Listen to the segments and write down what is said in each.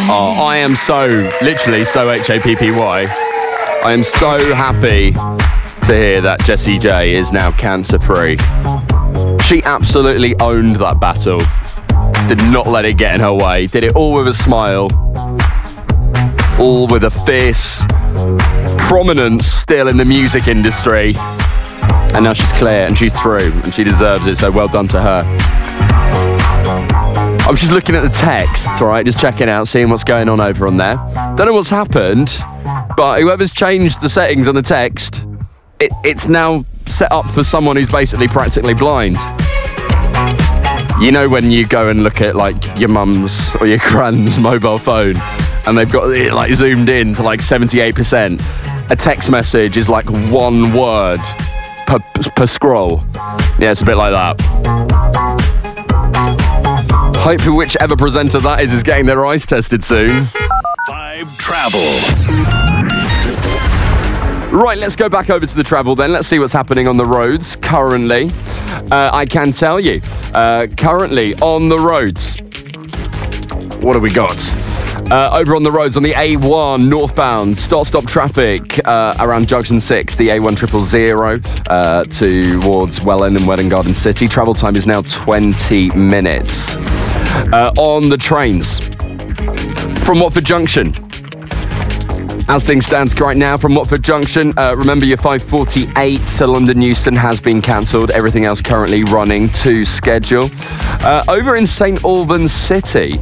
Oh, I am literally so happy. I am so happy to hear that Jessie J is now cancer-free. She absolutely owned that battle. Did not let it get in her way. Did it all with a smile. All with a fierce prominence still in the music industry. And now she's clear and she's through and she deserves it, so well done to her. I was just looking at the text, right, just checking out, seeing what's going on over on there. Don't know what's happened, but whoever's changed the settings on the text, it's now set up for someone who's basically practically blind. You know when you go and look at like your mum's or your gran's mobile phone and they've got it like zoomed in to like 78%, a text message is like one word per scroll. Yeah, it's a bit like that. Hope whichever presenter that is getting their eyes tested soon. 5 Travel. Right, let's go back over to the travel then. Let's see what's happening on the roads currently. I can tell you, currently on the roads, what have we got? Over on the roads, on the A1 northbound, start-stop traffic around Junction 6, the A1 000 towards Welland and Welland Garden City. Travel time is now 20 minutes. On the trains, from Watford Junction, as things stand right now from Watford Junction, remember your 5:48 to London Euston has been cancelled. Everything else currently running to schedule. Over in St Albans City,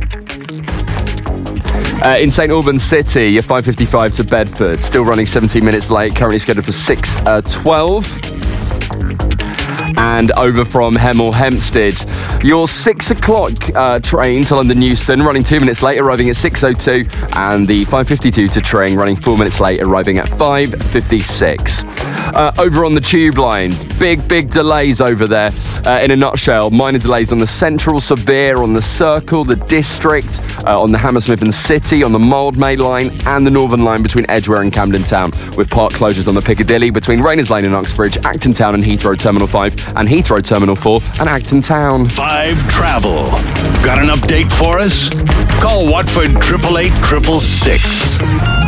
your 5:55 to Bedford, still running 17 minutes late, currently scheduled for 6:12. And over from Hemel Hempstead, your 6 o'clock train to London Euston, running 2 minutes late, arriving at 6:02, and the 5:52 to Tring, running 4 minutes late, arriving at 5:56. Over on the tube lines, big delays over there. In a nutshell, minor delays on the Central, severe on the Circle, the District, on the Hammersmith and City, on the Mildmay line, and the Northern line between Edgware and Camden Town, with part closures on the Piccadilly between Rayners Lane and Uxbridge, Acton Town and Heathrow Terminal 5, and Heathrow Terminal 4 and Acton Town. 5 Travel. Got an update for us? Call Watford 888 666.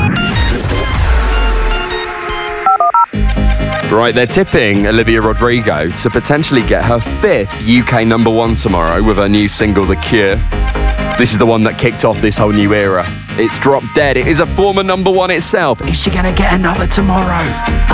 Right, they're tipping Olivia Rodrigo to potentially get her 5th UK #1 tomorrow with her new single, The Cure. This is the one that kicked off this whole new era. It's Drop Dead. It is a former #1 itself. Is she going to get another tomorrow?